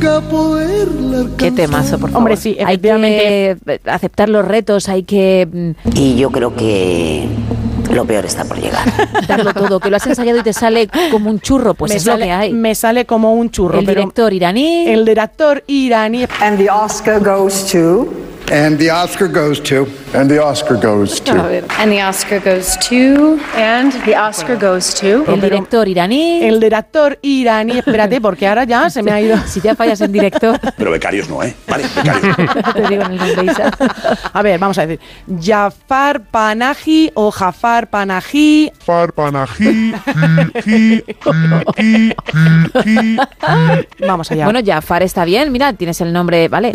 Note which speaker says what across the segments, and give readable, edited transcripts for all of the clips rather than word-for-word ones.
Speaker 1: Qué temazo, por favor.
Speaker 2: Hombre, sí, efectivamente.
Speaker 1: Hay que aceptar los retos, hay que...
Speaker 3: Y yo creo que lo peor está por llegar.
Speaker 1: darlo todo, que lo has ensayado y te sale como un churro, pues es lo que hay.
Speaker 2: Me sale como un churro.
Speaker 1: El director iraní.
Speaker 2: El director iraní.
Speaker 4: And the Oscar goes to...
Speaker 5: And the Oscar goes to. And the Oscar goes to.
Speaker 1: A ver.
Speaker 6: And the Oscar goes to. And the Oscar goes to.
Speaker 1: El director iraní.
Speaker 2: El director iraní. Espérate, porque ahora ya se me ha ido.
Speaker 1: Si ya fallas en director.
Speaker 7: Pero becarios no, ¿eh? Vale, becarios.
Speaker 1: Te digo en el nombre, Isa.
Speaker 2: A ver, vamos a decir. Jafar Panahi o Jafar Panahi.
Speaker 8: Jafar Panahi.
Speaker 2: Vamos allá.
Speaker 1: Bueno, Jafar está bien. Mira, tienes el nombre, ¿vale?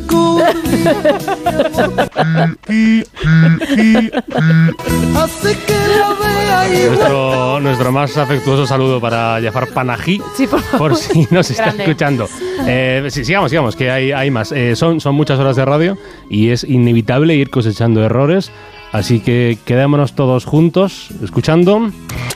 Speaker 9: Nuestro más afectuoso saludo para Jafar Panahi,
Speaker 1: sí, por
Speaker 9: si nos está
Speaker 1: Grande.
Speaker 9: escuchando. Sí, sigamos, que hay más. Son muchas horas de radio y es inevitable ir cosechando errores, así que quedémonos todos juntos escuchando.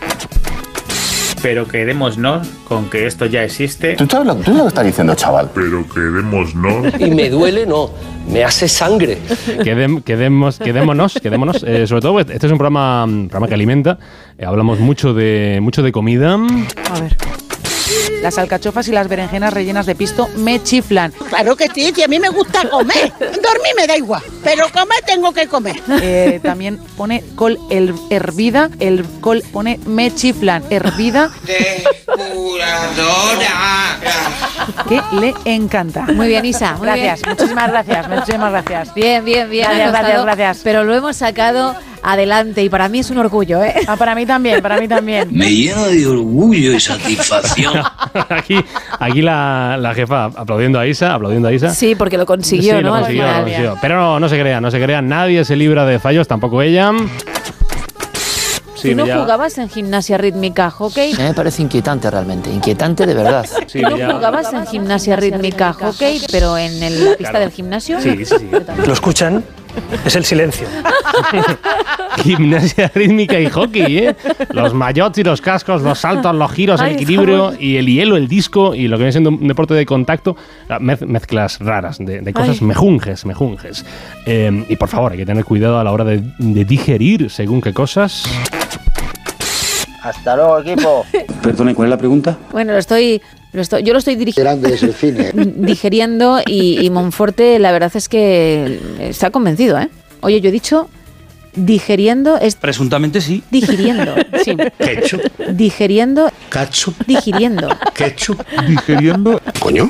Speaker 10: Pero quedémonos con que esto ya existe.
Speaker 7: ¿Tú sabes lo que estás diciendo, chaval?
Speaker 8: Pero quedémonos.
Speaker 11: Y me duele, no, me hace sangre.
Speaker 9: Quedémonos. Sobre todo, este es un programa que alimenta. Hablamos mucho de comida.
Speaker 2: A ver. Las alcachofas y las berenjenas rellenas de pisto me chiflan.
Speaker 12: Claro que sí, si a mí me gusta comer. Dormir me da igual, pero comer tengo que comer.
Speaker 2: También pone col hervida, el col pone me chiflan, hervida.
Speaker 13: Depuradora.
Speaker 2: Que le encanta.
Speaker 1: Muy bien, Isa. Muy
Speaker 2: gracias,
Speaker 1: bien.
Speaker 2: muchísimas gracias.
Speaker 1: Bien.
Speaker 2: Gracias.
Speaker 1: Pero lo hemos sacado adelante y para mí es un orgullo, ¿eh?
Speaker 2: Para mí también.
Speaker 13: Me lleno de orgullo y satisfacción.
Speaker 9: Aquí la jefa aplaudiendo a Isa.
Speaker 1: Sí, porque lo consiguió,
Speaker 9: sí,
Speaker 1: ¿no?
Speaker 9: Lo consiguió. Pero no se crean, nadie se libra de fallos, tampoco ella. Sí,
Speaker 1: ¿Tú no jugabas en gimnasia rítmica hockey?
Speaker 11: Me parece inquietante realmente, inquietante de verdad.
Speaker 9: Sí,
Speaker 1: ¿No jugabas en gimnasia rítmica hockey, pero en la pista del gimnasio?
Speaker 9: Sí.
Speaker 11: ¿Lo escuchan? Es el silencio.
Speaker 9: Gimnasia rítmica y hockey, ¿eh? Los maillots y los cascos, los saltos, los giros, el equilibrio y el hielo, el disco y lo que viene siendo un deporte de contacto, mezclas raras de cosas mejunjes. Y por favor, hay que tener cuidado a la hora de digerir según qué cosas.
Speaker 11: Hasta luego, equipo.
Speaker 7: Perdone, ¿cuál es la pregunta?
Speaker 1: Bueno, yo lo estoy digiriendo y Monforte, la verdad es que está convencido, ¿eh? Oye, yo he dicho digeriendo es...
Speaker 10: Presuntamente sí.
Speaker 1: Digiriendo, sí.
Speaker 7: Ketchup.
Speaker 1: Digeriendo.
Speaker 7: Ketchup.
Speaker 1: Digiriendo.
Speaker 7: Ketchup.
Speaker 8: Digeriendo.
Speaker 7: ¿Coño?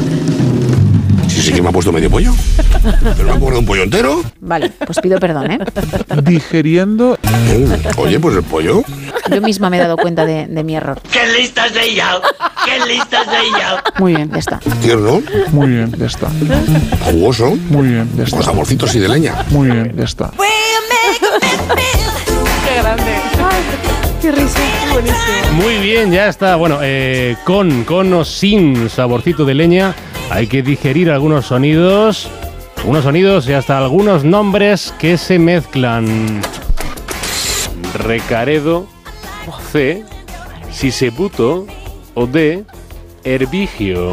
Speaker 7: Sí que me ha puesto medio pollo. Pero me ha cobrado un pollo entero.
Speaker 1: Vale, pues pido perdón, ¿eh?
Speaker 8: Digeriendo.
Speaker 7: Oye, pues el pollo.
Speaker 1: Yo misma me he dado cuenta de mi error.
Speaker 13: ¡Qué lista has ella!
Speaker 2: Muy bien,
Speaker 1: Ya está.
Speaker 7: Tierno.
Speaker 8: Muy bien, ya está.
Speaker 7: Jugoso.
Speaker 8: Muy bien, ya está.
Speaker 7: Con saborcitos y de leña.
Speaker 8: Muy bien, ya está.
Speaker 2: Qué grande. Ay, qué risa, qué buenísimo.
Speaker 9: Muy bien, ya está. Bueno, con o sin saborcito de leña, hay que digerir algunos sonidos y hasta algunos nombres que se mezclan. Recaredo, C, Sisebuto o D, Herbigio.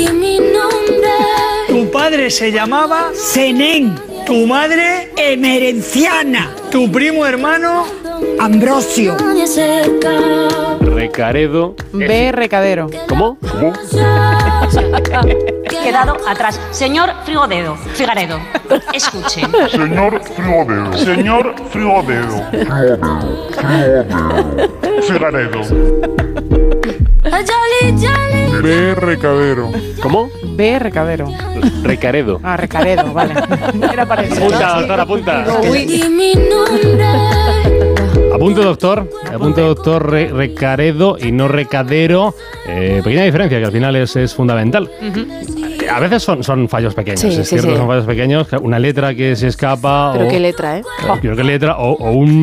Speaker 12: Tu padre se llamaba Zenén, tu madre Emerenciana, tu primo hermano Ambrosio.
Speaker 9: Recaredo.
Speaker 2: B, recadero.
Speaker 9: ¿Cómo?
Speaker 6: Quedado atrás. Señor Figaredo, escuche.
Speaker 8: Señor Frigodedo. Figaredo. B, recadero.
Speaker 9: ¿Cómo?
Speaker 2: B, recadero.
Speaker 9: Recaredo.
Speaker 2: Ah, recaredo, vale. Era para eso.
Speaker 9: Apunta, doctor, apunta. Apunte, doctor, Recaredo y no recadero. Pequeña diferencia que al final es fundamental. A veces son fallos pequeños,
Speaker 1: Sí,
Speaker 9: es cierto, son fallos pequeños. Una letra que se escapa.
Speaker 1: Pero qué letra, ¿eh?
Speaker 9: Creo que letra o un